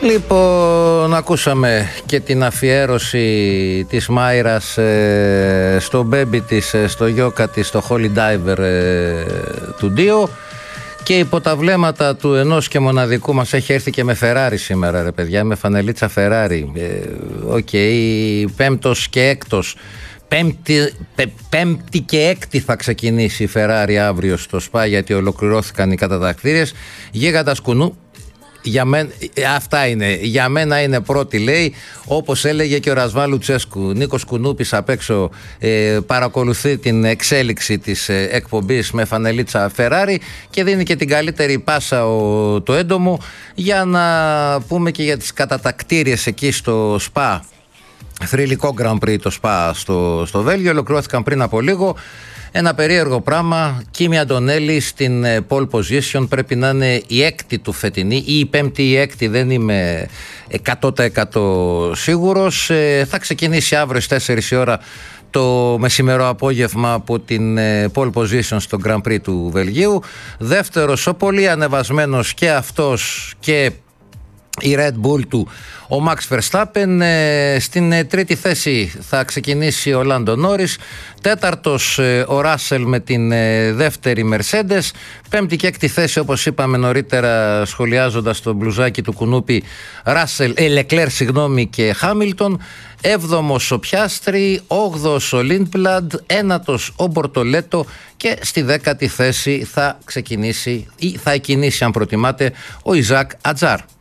Λοιπόν, ακούσαμε και την αφιέρωση της Μάιρας στο μπέμπι της, στο γιόκα της, στο Holy Diver του Ντίο. Και υπό τα βλέμματα του ενός και μοναδικού, μας έχει έρθει και με Φεράρι σήμερα, ρε παιδιά, με φανελίτσα Φεράρι. Πέμπτος και έκτος. Πέμπτη και έκτη θα ξεκινήσει η Φεράρι αύριο στο ΣΠΑ, γιατί ολοκληρώθηκαν οι κατατακτήριες. Γίγαντας κουνού. Αυτά είναι. Για μένα είναι πρώτη, λέει, όπως έλεγε και ο Ρασβάν Λουτσέσκου. Νίκος Κουνούπης απ' έξω παρακολουθεί την εξέλιξη της εκπομπής με φανελίτσα Φεράρι και δίνει και την καλύτερη πάσα το έντομο για να πούμε και για τις κατατακτήριες εκεί στο ΣΠΑ. Θρυλικό Grand Prix το ΣΠΑ στο Βέλγιο. Ολοκληρώθηκαν πριν από λίγο. Ένα περίεργο πράγμα. Κίμη Αντωνέλη στην pole position, πρέπει να είναι η έκτη του φετινή ή η πέμπτη ή η έκτη, δεν είμαι 100% σίγουρος. Θα ξεκινήσει αύριο στις 4 η ώρα το μεσημερό απόγευμα από την pole position στο Grand Prix του Βελγίου. Δεύτερος, ο πολύ ανεβασμένος και αυτός και η Red Bull του, ο Max Verstappen. Στην τρίτη θέση θα ξεκινήσει ο Lando Norris. Τέταρτος ο Russell με την δεύτερη Mercedes. Πέμπτη και έκτη θέση, όπως είπαμε νωρίτερα σχολιάζοντας το μπλουζάκι του Κουνούπη, Leclerc και Hamilton. Έβδομος ο Πιάστρι, όγδος ο Lindblad, ένατος ο Μπορτολέτο και στη 10η θέση θα ξεκινήσει ή θα εκκινήσει, αν προτιμάτε, ο Ιζάκ Ατζάρ.